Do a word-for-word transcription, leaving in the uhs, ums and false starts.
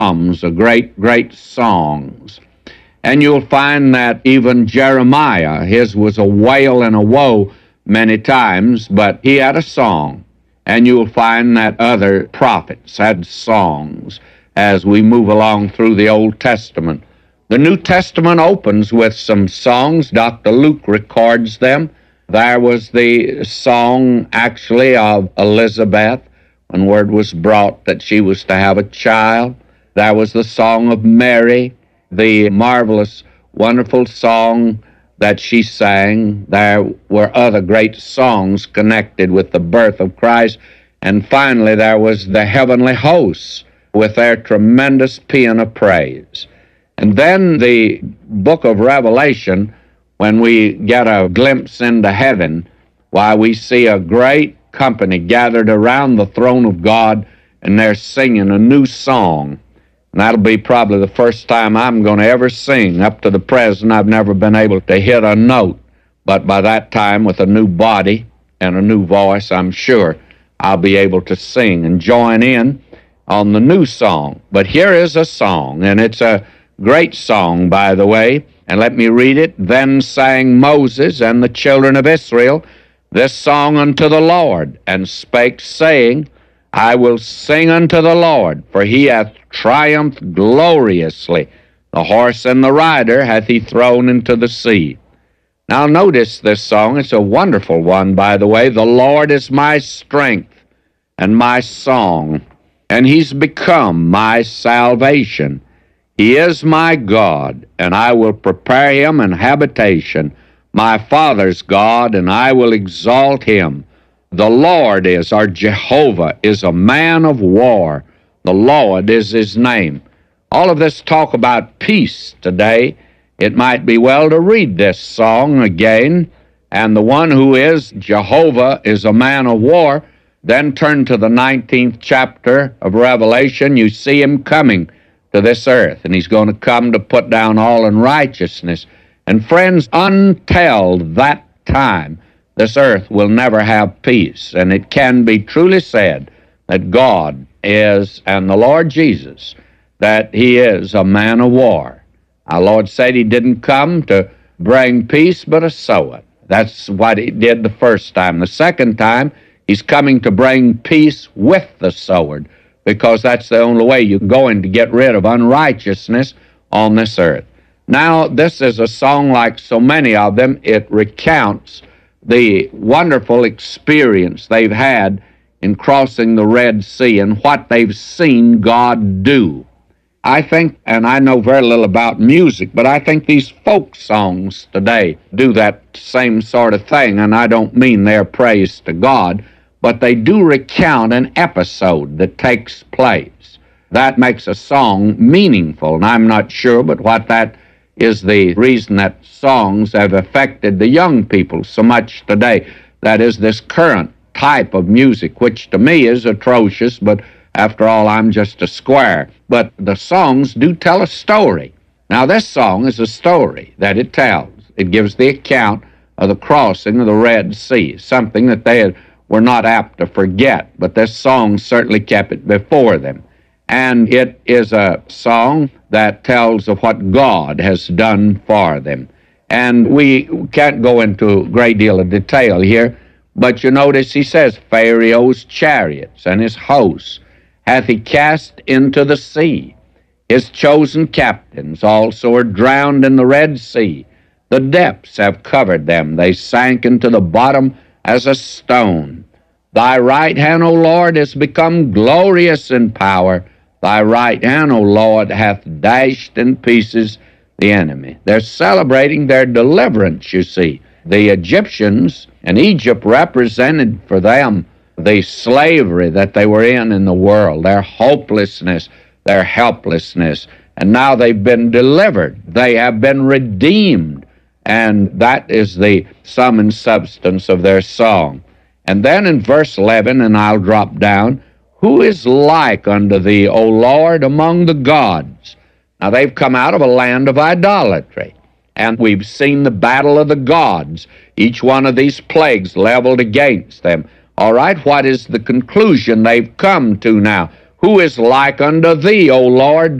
psalms, are great, great songs. And you'll find that even Jeremiah, his was a wail and a woe many times, but he had a song. And you'll find that other prophets had songs as we move along through the Old Testament. The New Testament opens with some songs. Doctor Luke records them. There was the song, actually, of Elizabeth, when word was brought that she was to have a child. There was the song of Mary, the marvelous, wonderful song that she sang. There were other great songs connected with the birth of Christ. And finally, there was the heavenly hosts with their tremendous paean of praise. And then the book of Revelation, when we get a glimpse into heaven, why we see a great company gathered around the throne of God, and they're singing a new song. And that'll be probably the first time I'm going to ever sing. Up to the present, I've never been able to hit a note. But by that time, with a new body and a new voice, I'm sure I'll be able to sing and join in on the new song. But here is a song, and it's a great song, by the way. And let me read it. Then sang Moses and the children of Israel this song unto the Lord, and spake, saying, I will sing unto the Lord, for he hath triumphed gloriously. The horse and the rider hath he thrown into the sea. Now notice this song. It's a wonderful one, by the way. The Lord is my strength and my song, and he's become my salvation. He is my God, and I will prepare him an habitation, my father's God, and I will exalt him. The Lord is, our Jehovah, is a man of war. The Lord is his name. All of this talk about peace today, it might be well to read this song again. And the one who is Jehovah is a man of war. Then turn to the nineteenth chapter of Revelation. You see him coming to this earth, and he's going to come to put down all unrighteousness. And friends, until that time, this earth will never have peace. And it can be truly said that God is, and the Lord Jesus, that he is a man of war. Our Lord said he didn't come to bring peace, but to sow it. That's what he did the first time. The second time, he's coming to bring peace with the sword, because that's the only way you're going to get rid of unrighteousness on this earth. Now, this is a song like so many of them. It recounts the wonderful experience they've had in crossing the Red Sea and what they've seen God do. I think, and I know very little about music, but I think these folk songs today do that same sort of thing, and I don't mean their praise to God, but they do recount an episode that takes place. That makes a song meaningful, and I'm not sure, but what that is the reason that songs have affected the young people so much today. That is this current type of music, which to me is atrocious, but after all, I'm just a square. But the songs do tell a story. Now, this song is a story that it tells. It gives the account of the crossing of the Red Sea, something that they had, were not apt to forget, but this song certainly kept it before them. And it is a song that tells of what God has done for them. And we can't go into a great deal of detail here, but you notice he says, Pharaoh's chariots and his hosts hath he cast into the sea. His chosen captains also are drowned in the Red Sea. The depths have covered them. They sank into the bottom as a stone. Thy right hand, O Lord, is become glorious in power. Thy right hand, O Lord, hath dashed in pieces the enemy. They're celebrating their deliverance, you see. The Egyptians and Egypt represented for them the slavery that they were in in the world, their hopelessness, their helplessness. And now they've been delivered. They have been redeemed. And that is the sum and substance of their song. And then in verse eleven, and I'll drop down, who is like unto thee, O Lord, among the gods? Now, they've come out of a land of idolatry, and we've seen the battle of the gods, each one of these plagues leveled against them. All right, what is the conclusion they've come to now? Who is like unto thee, O Lord?